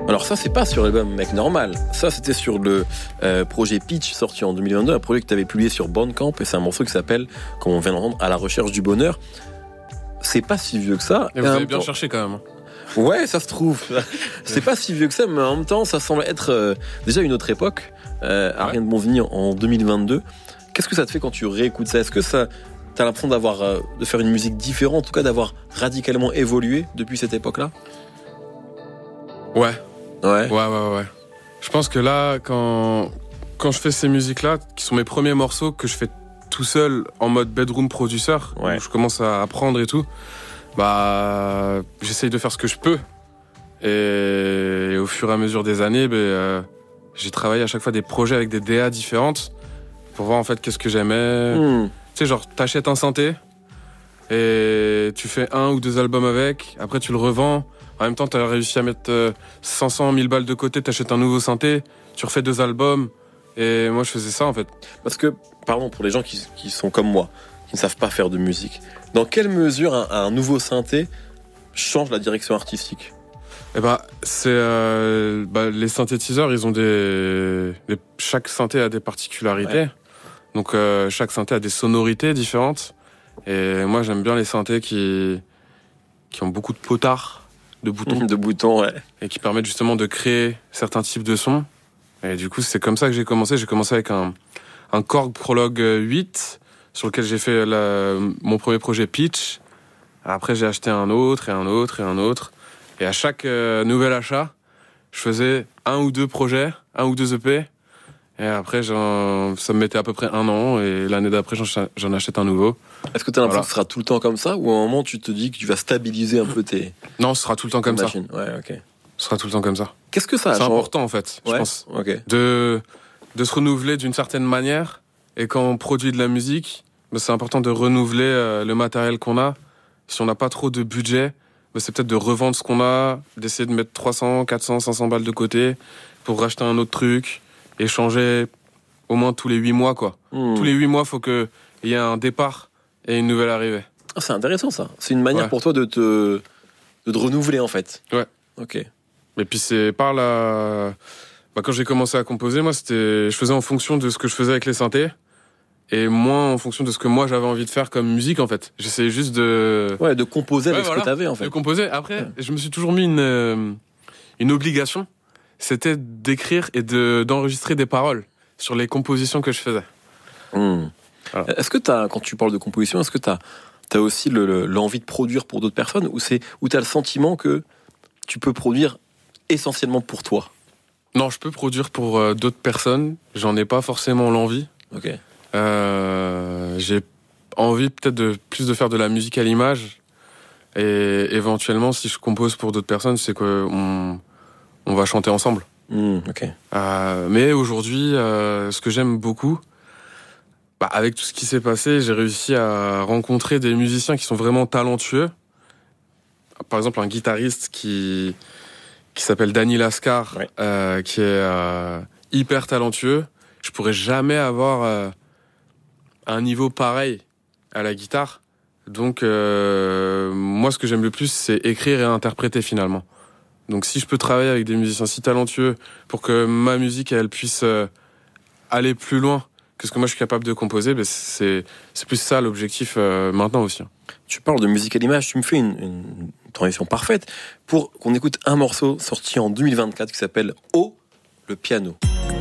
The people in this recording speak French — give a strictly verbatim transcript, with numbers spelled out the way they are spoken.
Alors ça, c'est pas sur l'album Mec Normal. Ça, c'était sur le euh, projet Pitch, sorti en deux mille vingt-deux, un projet que tu avais publié sur Bandcamp, et c'est un morceau qui s'appelle, comme on vient d'entendre, À la recherche du bonheur. C'est pas si vieux que ça. Et vous avez bien temps... cherché quand même. Ouais, ça se trouve. C'est pas si vieux que ça, mais en même temps, ça semble être euh, déjà une autre époque. Euh, ouais. Ariane Bonvigny en deux mille vingt-deux. Qu'est-ce que ça te fait quand tu réécoutes ça ? Est-ce que ça, t'as l'impression d'avoir, euh, de faire une musique différente, en tout cas d'avoir radicalement évolué depuis cette époque-là ? Ouais. Ouais. Ouais, ouais, ouais. Je pense que là, quand, quand je fais ces musiques-là, qui sont mes premiers morceaux que je fais tout seul en mode bedroom producer, ouais. où je commence à apprendre et tout, bah, j'essaye de faire ce que je peux. Et, et au fur et à mesure des années, bah, euh, j'ai travaillé à chaque fois des projets avec des D A différentes pour voir en fait qu'est-ce que j'aimais. Mm. Tu sais, genre, t'achètes un synthé et tu fais un ou deux albums avec, après tu le revends. En même temps, t'as réussi à mettre cinq cents mille balles de côté, t'achètes un nouveau synthé, tu refais deux albums. Et moi, je faisais ça, en fait. Parce que, pardon, pour les gens qui, qui sont comme moi, qui ne savent pas faire de musique, dans quelle mesure un, un nouveau synthé change la direction artistique ? Eh ben, c'est euh, bah, les synthétiseurs, ils ont des, les, chaque synthé a des particularités. Ouais. Donc, euh, chaque synthé a des sonorités différentes. Et moi, j'aime bien les synthés qui, qui ont beaucoup de potards. De boutons. de boutons, ouais. Et qui permettent justement de créer certains types de sons. Et du coup, c'est comme ça que j'ai commencé. J'ai commencé avec un, un Korg Prologue huit, sur lequel j'ai fait la, mon premier projet Pitch. Après, j'ai acheté un autre, et un autre, et un autre. Et à chaque euh, nouvel achat, je faisais un ou deux projets, un ou deux E P. Et après, j'en, ça me mettait à peu près un an. Et l'année d'après, j'en, j'en achète un nouveau. Est-ce que tu as l'impression voilà. que ce sera tout le temps comme ça, ou à un moment tu te dis que tu vas stabiliser un peu tes... Non, ce sera tout le temps comme machines. ça. Ouais, ok. Ce sera tout le temps comme ça. Qu'est-ce que ça a C'est genre... important en fait, ouais, je pense. Okay. De, de se renouveler d'une certaine manière. Et quand on produit de la musique, bah, c'est important de renouveler euh, le matériel qu'on a. Si on n'a pas trop de budget, bah, c'est peut-être de revendre ce qu'on a, d'essayer de mettre trois cents, quatre cents, cinq cents balles de côté pour racheter un autre truc et changer au moins tous les huit mois, quoi. Mmh. Tous les huit mois, il faut qu'il y ait un départ et une nouvelle arrivée. Ah, c'est intéressant ça. C'est une manière ouais. pour toi de te, de te renouveler en fait. Ouais. Ok. Et puis c'est par la... Bah, quand j'ai commencé à composer, moi, c'était... je faisais en fonction de ce que je faisais avec les synthés et moins en fonction de ce que moi j'avais envie de faire comme musique en fait. J'essayais juste de... Ouais, de composer avec ouais, voilà. ce que t'avais en fait. De composer. Après, ouais. je me suis toujours mis une, une obligation. C'était d'écrire et de, d'enregistrer des paroles sur les compositions que je faisais. Mmh. Voilà. Est-ce que t'as, quand tu parles de composition, est-ce que t'as, t'as aussi le, le, l'envie de produire pour d'autres personnes, ou c'est, ou t'as le sentiment que tu peux produire essentiellement pour toi ? Non, je peux produire pour euh, d'autres personnes. J'en ai pas forcément l'envie. Ok. Euh, j'ai envie peut-être de plus de faire de la musique à l'image, et éventuellement, si je compose pour d'autres personnes, c'est qu'on on va chanter ensemble. Mmh, ok. Euh, mais aujourd'hui, euh, ce que j'aime beaucoup. Bah, avec tout ce qui s'est passé, j'ai réussi à rencontrer des musiciens qui sont vraiment talentueux. Par exemple, un guitariste qui, qui s'appelle Danny Lascar, ouais. euh, qui est euh, hyper talentueux. Je pourrais jamais avoir euh, un niveau pareil à la guitare. Donc, euh, moi, ce que j'aime le plus, c'est écrire et interpréter finalement. Donc, si je peux travailler avec des musiciens si talentueux pour que ma musique, elle puisse euh, aller plus loin que ce que moi je suis capable de composer, ben c'est, c'est plus ça l'objectif euh, maintenant aussi. Tu parles de musique à l'image, tu me fais une, une transition parfaite pour qu'on écoute un morceau sorti en deux mille vingt-quatre qui s'appelle « Oh, le piano ».